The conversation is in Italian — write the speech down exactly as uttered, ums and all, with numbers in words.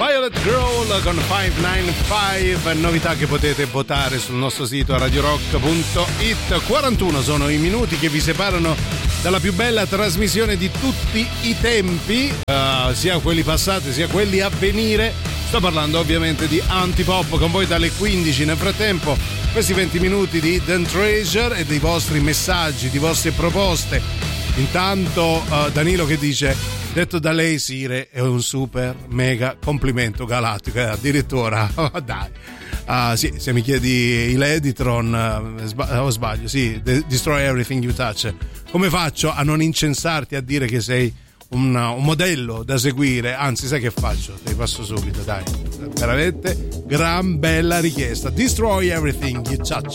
Violet Girl con cinquecentonovantacinque, novità che potete votare sul nostro sito radio rock punto it. quarantuno sono i minuti che vi separano dalla più bella trasmissione di tutti i tempi, uh, sia quelli passati sia quelli a venire. Sto parlando ovviamente di Antipop, con voi dalle quindici. Nel frattempo questi venti minuti di Dan Treasure e dei vostri messaggi, di vostre proposte. Intanto uh, Danilo che dice: detto da lei Sire è un super mega complimento galattico, eh, addirittura dai. Uh, sì, se mi chiedi il Editron uh, sba- oh, sbaglio, sì, de- Destroy Everything You Touch. Come faccio a non incensarti, a dire che sei un, un modello da seguire? Anzi, sai che faccio? Te li passo subito, dai. Veramente gran bella richiesta. Destroy Everything You Touch.